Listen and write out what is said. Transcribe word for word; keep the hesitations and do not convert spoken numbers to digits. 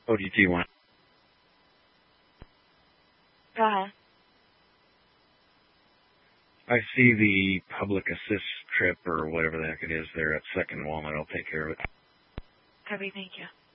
O D T one. Go ahead. I see the public assist trip or whatever the heck it is there at Second Walnut. I'll take care of it. Copy, thank you.